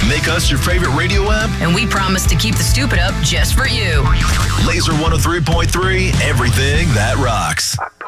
Make us your favorite radio app. And we promise to keep the stupid up just for you. Laser 103.3, everything that rocks.